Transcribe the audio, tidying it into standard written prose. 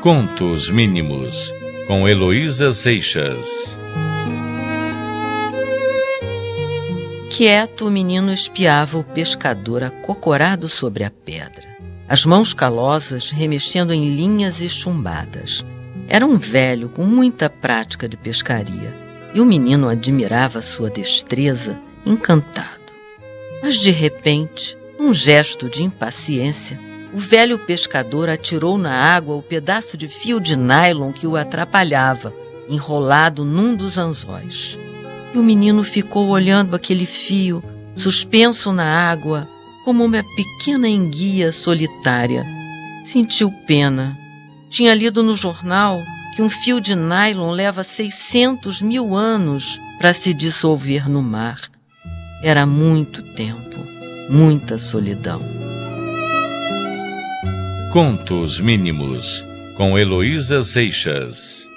Contos Mínimos, com Heloísa Seixas. Quieto, o menino espiava o pescador acocorado sobre a pedra, as mãos calosas remexendo em linhas e chumbadas. Era um velho com muita prática de pescaria, e o menino admirava sua destreza, encantado. Mas, de repente, num gesto de impaciência, o velho pescador atirou na água o pedaço de fio de nylon que o atrapalhava, enrolado num dos anzóis. E o menino ficou olhando aquele fio, suspenso na água, como uma pequena enguia solitária. Sentiu pena. Tinha lido no jornal que um fio de nylon leva 600 mil anos para se dissolver no mar. Era muito tempo, muita solidão. Contos Mínimos, com Heloísa Seixas.